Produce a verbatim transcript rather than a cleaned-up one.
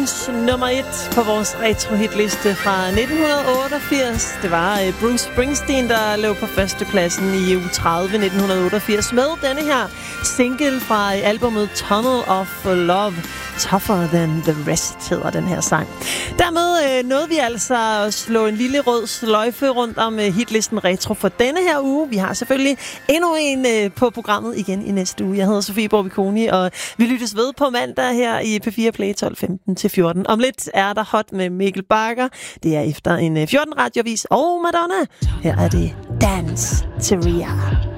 ugens nummer et på vores retro-hitliste fra nitten otteogfirs. Det var Bruce Springsteen, der lå på førstepladsen i uge tredive nitten otteogfirs med denne her single fra albumet Tunnel of Love. Tougher Than The Rest hedder den her sang. Dermed øh, nåede vi altså at slå en lille rød sløjfe rundt om øh, hitlisten retro for denne her uge. Vi har selvfølgelig endnu en øh, på programmet igen i næste uge. Jeg hedder Sofie Borbiconi, og vi lyttes ved på mandag her i P fire Play tolv femten til fjorten. Om lidt er der Hot med Mikkel Bakker. Det er efter en øh, fjorten radiovis og Madonna. Her er det Dance to Ria.